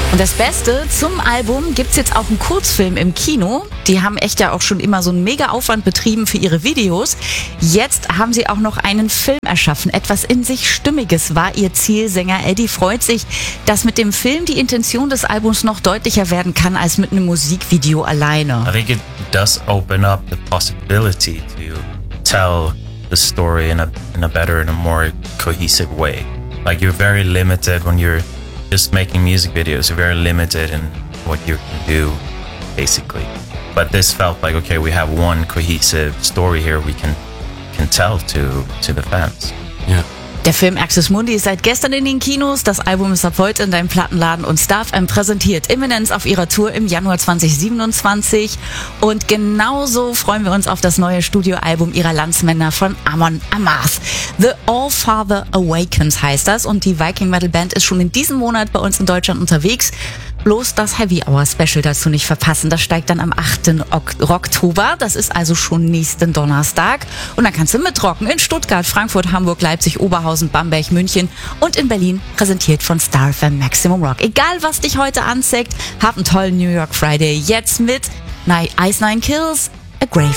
Und das Beste, zum Album gibt's jetzt auch einen Kurzfilm im Kino. Die haben echt ja auch schon immer so einen Mega-Aufwand betrieben für ihre Videos. Jetzt haben sie auch noch einen Film erschaffen. Etwas in sich Stimmiges war ihr Ziel. Sänger Eddie freut sich, dass mit dem Film die Intention des Albums noch deutlicher werden kann als mit einem Musikvideo alleine. I think it does open up the possibility to tell the story in a better and a more cohesive way. Like, you're very limited when you're just making music videos. You're very limited in what you can do, basically. But this felt like, okay, we have one cohesive story here we can tell to the fans. Ja. Der Film Axis Mundi ist seit gestern in den Kinos. Das Album ist ab heute in deinem Plattenladen und Star FM präsentiert Imminence auf ihrer Tour im Januar 2027. Und genauso freuen wir uns auf das neue Studioalbum ihrer Landsmänner von Amon Amarth. The All Father Awakens heißt das, und die Viking Metal Band ist schon in diesem Monat bei uns in Deutschland unterwegs. Bloß das Heavy Hour Special dazu nicht verpassen. Das steigt dann am 8. Oktober. Das ist also schon nächsten Donnerstag. Und dann kannst du mitrocken in Stuttgart, Frankfurt, Hamburg, Leipzig, Oberhausen, Bamberg, München und in Berlin, präsentiert von Star FM Maximum Rock. Egal, was dich heute anzeigt, hab einen tollen New York Friday. Jetzt mit Ice Nine Kills, A Grave